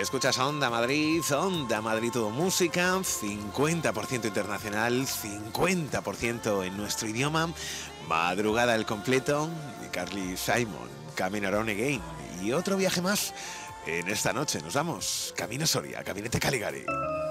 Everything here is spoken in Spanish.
Escuchas Onda Madrid todo música, 50% internacional, 50% en nuestro idioma. Madrugada al completo, Carly Simon, Coming Around Again. Y otro viaje más en esta noche. Nos vamos camino Soria, Gabinete Caligari.